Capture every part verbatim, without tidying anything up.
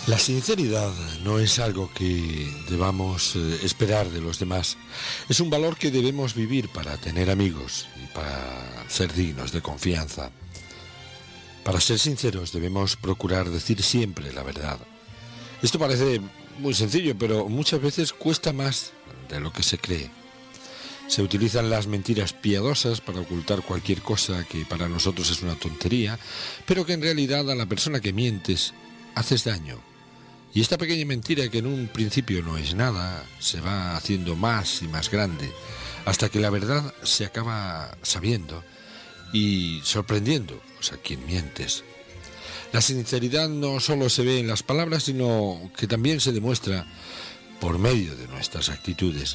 La sinceridad no es algo que debamos eh, esperar de los demás. Es un valor que debemos vivir para tener amigos y para ser dignos de confianza. Para ser sinceros debemos procurar decir siempre la verdad. Esto parece muy sencillo, pero muchas veces cuesta más de lo que se cree. Se utilizan las mentiras piadosas para ocultar cualquier cosa que para nosotros es una tontería, pero que en realidad a la persona que mientes haces daño. Y esta pequeña mentira, que en un principio no es nada, se va haciendo más y más grande, hasta que la verdad se acaba sabiendo y sorprendiendo a quien mientes. La sinceridad no solo se ve en las palabras, sino que también se demuestra por medio de nuestras actitudes.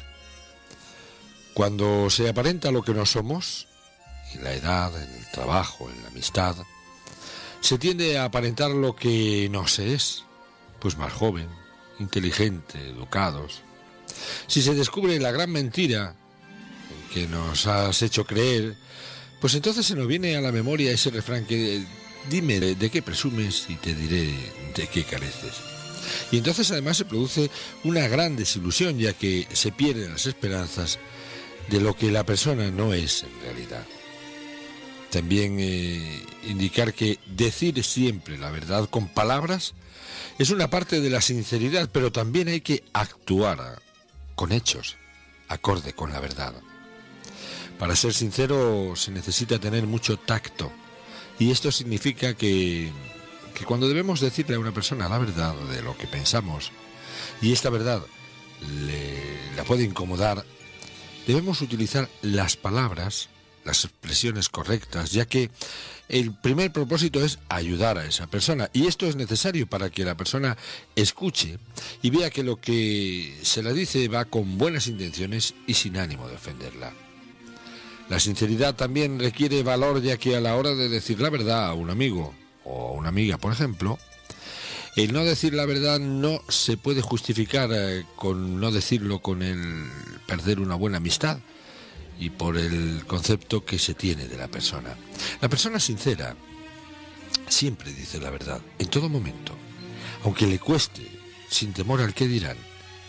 Cuando se aparenta lo que no somos, en la edad, en el trabajo, en la amistad, se tiende a aparentar lo que no se es, pues más joven, inteligente, educados. Si se descubre la gran mentira que nos has hecho creer, pues entonces se nos viene a la memoria ese refrán que dime de qué presumes y te diré de qué careces. Y entonces además se produce una gran desilusión, ya que se pierden las esperanzas de lo que la persona no es en realidad. También eh, indicar que decir siempre la verdad con palabras es una parte de la sinceridad, pero también hay que actuar con hechos, acorde con la verdad. Para ser sincero se necesita tener mucho tacto, y esto significa que, que cuando debemos decirle a una persona la verdad de lo que pensamos, y esta verdad le, la puede incomodar, debemos utilizar las palabras, las expresiones correctas, ya que el primer propósito es ayudar a esa persona, y esto es necesario para que la persona escuche y vea que lo que se le dice va con buenas intenciones y sin ánimo de ofenderla. La sinceridad también requiere valor, ya que a la hora de decir la verdad a un amigo o a una amiga, por ejemplo, el no decir la verdad no se puede justificar eh, con no decirlo con el perder una buena amistad y por el concepto que se tiene de la persona. La persona sincera siempre dice la verdad, en todo momento, aunque le cueste, sin temor al qué dirán,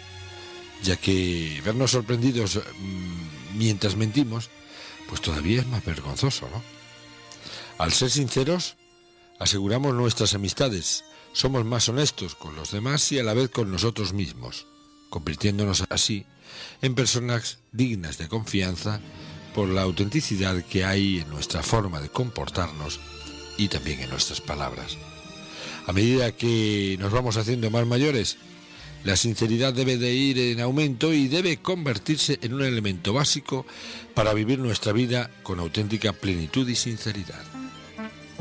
ya que vernos sorprendidos mmm, mientras mentimos, pues todavía es más vergonzoso, ¿no? Al ser sinceros, aseguramos nuestras amistades, somos más honestos con los demás y a la vez con nosotros mismos, convirtiéndonos así en personas dignas de confianza por la autenticidad que hay en nuestra forma de comportarnos y también en nuestras palabras. A medida que nos vamos haciendo más mayores, la sinceridad debe de ir en aumento y debe convertirse en un elemento básico para vivir nuestra vida con auténtica plenitud y sinceridad.